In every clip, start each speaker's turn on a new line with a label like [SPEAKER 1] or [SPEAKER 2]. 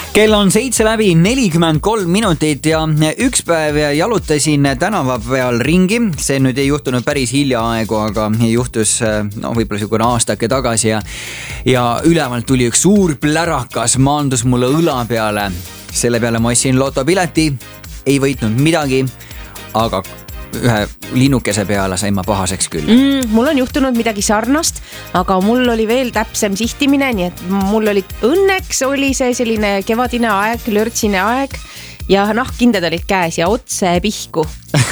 [SPEAKER 1] Kell on 7:43 minutit ja üks päev jalutasin tänava peal ringi. See nüüd ei juhtunud päris hiljaaegu, aga juhtus võib-olla niisugune aastake tagasi ja ülevalt tuli üks suur plärakas, maandus mulle õla peale. Selle peale ma ostsin lotopileti, ei võitnud midagi, aga ühe linnukese peale sain ma pahaseks küll.
[SPEAKER 2] Mul on juhtunud midagi sarnast, aga mul oli veel täpsem sihtimine, nii et mul oli õnneks oli see selline kevadine aeg, lörtsine aeg ja nahkkindad olid käes ja otse pihku.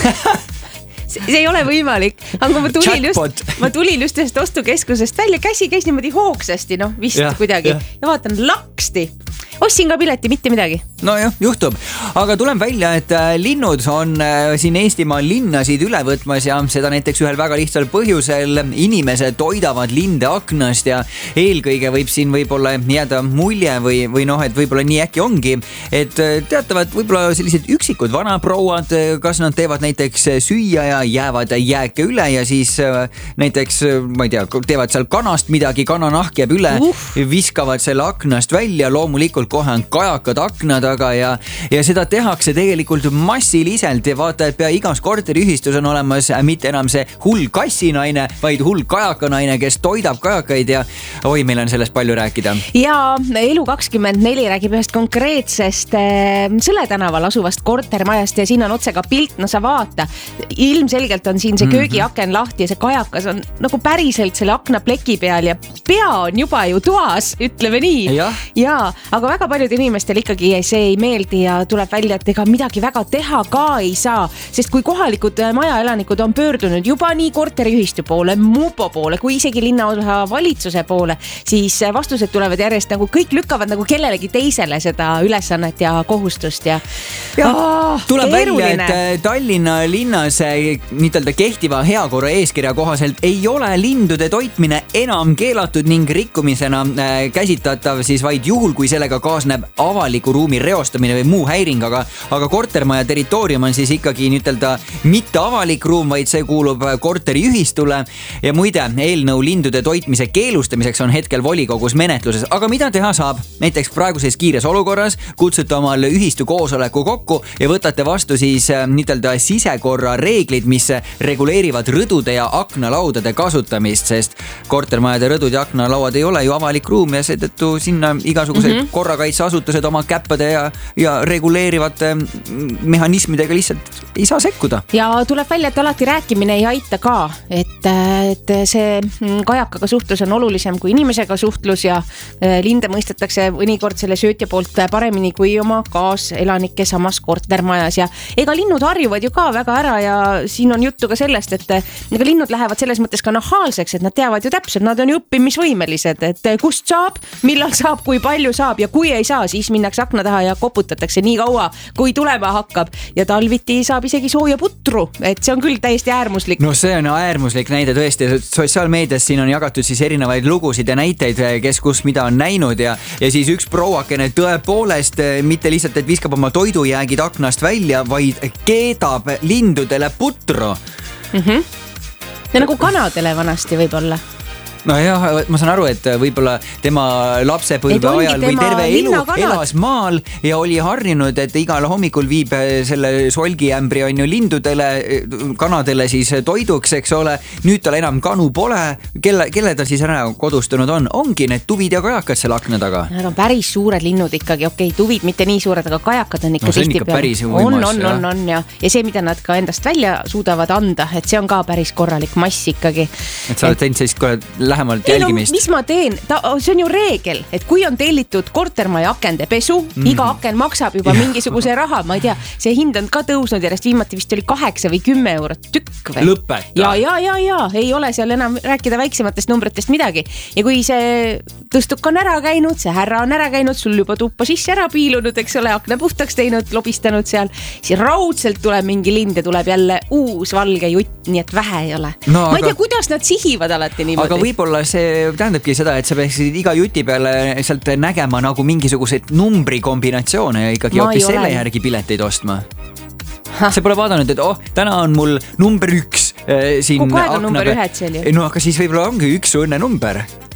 [SPEAKER 2] See ei ole võimalik, aga ma tulin just ühest ostukeskusest välja, käsi käis niimoodi hoogsasti, vist kuidagi ja vaatan laksti. Ostsin ka pileti, mitte midagi.
[SPEAKER 1] No jah, juhtub. Aga tuleb välja, et linnud on siin Eestimaa linnasid üle võtmas ja seda näiteks ühel väga lihtsal põhjusel. Inimesed toidavad linde aknast ja eelkõige võib siin võib-olla jääda mulje või et võib-olla nii äkki ongi, et teatavad võib-olla sellised üksikud vanaprouad, kas nad teevad näiteks süüa ja jäävad jääke üle ja siis näiteks, ma ei tea, teevad seal kanast midagi, kananahk jääb üle, viskavad selle aknast välja, loomulikult kohe on kajakad akna taga ja seda tehakse tegelikult massiliselt ja vaata, et pea igas korteriühistus on olemas mitte enam see hull kassinaine, vaid hull kajakanaine, kes toidab kajakaid ja meil on sellest palju rääkida.
[SPEAKER 2] Ja Elu24 räägib ühest konkreetsest Sõle tänaval asuvast kortermajast ja siin on otse ka pilt, sa vaata. Ilmselgelt on siin see köögiaken lahti ja see kajakas on nagu päriselt selle akna pleki peal ja pea on juba ju toas, ütleme nii. Ja, aga väga paljud inimestel ikkagi see ei meeldi ja tuleb välja, et ega midagi väga teha ka ei saa, sest kui kohalikud majaelanikud on pöördunud juba nii korteriühistu poole, MUPO poole, kui isegi linnaosa valitsuse poole, siis vastused tulevad järjest nagu kõik lükkavad nagu kellelegi teisele seda ülesannet ja kohustust ja
[SPEAKER 1] tuleb keeruline. Välja, et Tallinna linnas niitelda kehtiva heakorra eeskirja kohaselt ei ole lindude toitmine enam keelatud ning rikkumisena käsitatav siis vaid juhul, kui sellega kaasneb avaliku ruumi reostamine või muu häiring, aga kortermaja territoorium on siis ikkagi niitelda mitte avalik ruum, vaid see kuulub korteriühistule ja muide, eelnõu lindude toitmise keelustamiseks on hetkel volikogus menetluses, aga mida teha saab? Näiteks praeguses kiires olukorras kutsute omal ühistu koosoleku kokku ja võtate vastu siis niitelda sisekorra reeglid, mis reguleerivad rõdude ja aknalaudade kasutamist, sest kortermajade rõdud ja aknalauad ei ole ju avalik ruum ja seetõttu sinna igasugused korrakaitseasutused oma käppade ja reguleerivate mehhanismidega lihtsalt ei saa sekkuda. Ja
[SPEAKER 2] tuleb välja, et alati rääkimine ei aita ka, et see kajakaga suhtlus on olulisem kui inimesega suhtlus ja linde mõistetakse mõnikord selle söötja poolt paremini kui oma kaaselanike samas kortermajas ja ega linnud harjuvad ju ka väga ära ja siin on juttu ka sellest, et ega linnud lähevad selles mõttes ka nahaalseks, et nad teavad ju täpselt, nad on ju õppimisvõimelised, et kust saab, millal saab, kui palju saab ja kui ei saa, siis minnakse akna taha ja koputatakse nii kaua, kui tulema hakkab ja talviti saab isegi sooja putru, et see on küll täiesti äärmuslik.
[SPEAKER 1] No see on äärmuslik näide tõesti, sotsiaalmeedias siin on jagatud siis erinevaid lugusid ja näiteid, kes kus mida on näinud ja siis üks prouakene tõepoolest mitte lihtsalt, et viskab oma toidujäägid aknast välja, vaid keedab lindudele putru.
[SPEAKER 2] Ja nagu kanadele vanasti võib-olla.
[SPEAKER 1] No jah, ma saan aru, et võib-olla tema lapsepõlve ajal või terve elu elas maal ja oli harjunud, et igal hommikul viib selle solgiämbri on ju lindudele, kanadele siis toiduks, eks ole. Nüüd tal enam kanu pole. Kelle ta siis ära kodustunud on? Ongi need tuvid ja kajakad seal akna taga.
[SPEAKER 2] Nad on päris suured linnud ikkagi. Okei, tuvid mitte nii suured, aga kajakad on ikka
[SPEAKER 1] see on ikka päris võimas.
[SPEAKER 2] On ja see, mida nad ka endast välja suudavad anda, et see on ka päris korralik mass ikkagi.
[SPEAKER 1] Et sa oled teinud sellist kohe lähemalt jälgimist.
[SPEAKER 2] Mis ma teen? See on ju reegel, et kui on tellitud kortermaja akende pesu, iga aken maksab juba mingisuguse raha, ma ei tea, see hind on ka tõusnud järjest, viimati vist oli 8 või 10 eurot tükk või?
[SPEAKER 1] Lõpeta.
[SPEAKER 2] Ja, ei ole seal enam rääkida väiksematest numbritest midagi. Ja kui see tõstuk on ära käinud, see härra on ära käinud, sul juba tuppa sisse ära piilunud, eks ole, akna puhtaks teinud, lobistanud seal, siis raudselt tuleb mingi lind ja tuleb jälle uus valge jutt, nii et vähe ei ole. Ma ei tea, kuidas nad sihivad alati niimoodi.
[SPEAKER 1] Aga võib-olla see tähendabki seda, et sa peaksid iga juti peale sealt nägema nagu mingisuguseid numbrikombinatsioone ja ikkagi hoopis selle järgi pileteid ostma. See pole vaadanud, et täna on mul number 1 siin
[SPEAKER 2] kogu aeg on number 1 seal ju.
[SPEAKER 1] No aga siis võib-olla ongi üks õnne number.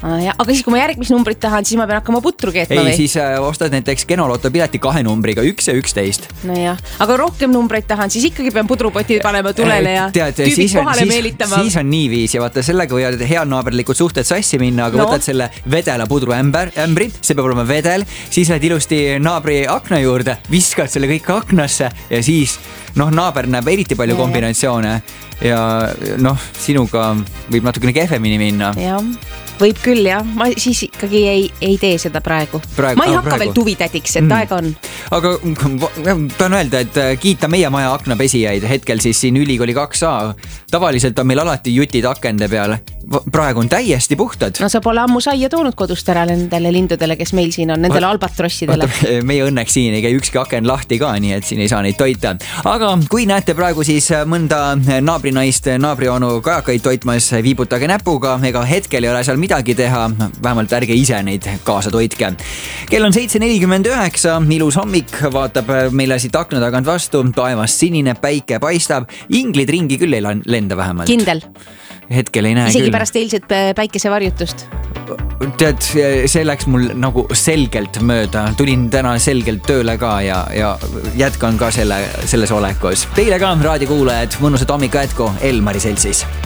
[SPEAKER 2] Aga siis, kui ma järgmist numbrit tahan, siis ma pean hakkama putru keetma või?
[SPEAKER 1] Ei, siis ostad näiteks Genoloto pileti 2 numbriga, 1 ja 11.
[SPEAKER 2] No jah, aga rohkem numbreid tahan, siis ikkagi pean pudrupotid panema tulele ja tüübid kohale meelitama.
[SPEAKER 1] Siis on nii viis ja vaata sellega võivad head naaberlikud suhted sassi minna, aga võtad selle vedela pudruämbri, see peab olema vedel, siis lähed ilusti naabri akna juurde, viskad selle kõik aknasse ja siis naaber näeb eriti palju kombinatsioone ja sinuga võib natukene kehvemini minna.
[SPEAKER 2] Jah. Võib küll jah, ma siis ikkagi ei tee seda praegu. Ma ei hakka veel tuvitädiks, et aega on.
[SPEAKER 1] Aga tahan öelda, et kiita meie maja aknapesijaid hetkel siis siin ülikooli 2A. Tavaliselt on meil alati jutid akende peal. Praegu on täiesti puhtad.
[SPEAKER 2] No sa pole ammu saia toonud kodust ära nendele lindudele, kes meil siin on, nendele albatrossidele.
[SPEAKER 1] Meie õnneks siin ei käi ükski aken lahti ka, nii et siin ei saa neid toita. Aga kui näete praegu siis mõnda naabrinaist, naabrionu kajakaid toitmas, viibutage näpuga, ega hetkel ei ole seal midagi teha, vähemalt ärge ise neid kaasa toitke. Kell on 7:49, ilus hommik vaatab meile siit akna tagant vastu, taevast sinine, päike paistab, inglid ringi küll ei lenda vähemalt.
[SPEAKER 2] Kindel.
[SPEAKER 1] Hetkel ei näe
[SPEAKER 2] isegi
[SPEAKER 1] küll.
[SPEAKER 2] Pärast eilset päikesevarjutust.
[SPEAKER 1] Tead, see läks mul nagu selgelt mööda. Tulin täna selgelt tööle ka ja jätkan ka selles olekus. Teile ka raadiokuulajad, mõnusat hommika jätku Elmari seltsis.